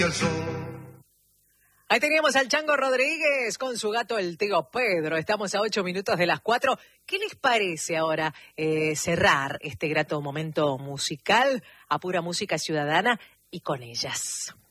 Ahí teníamos al Chango Rodríguez con su gato el tío Pedro. Estamos a 8 minutos de las 4. ¿Qué les parece ahora cerrar este grato momento musical a pura música ciudadana y con ellas?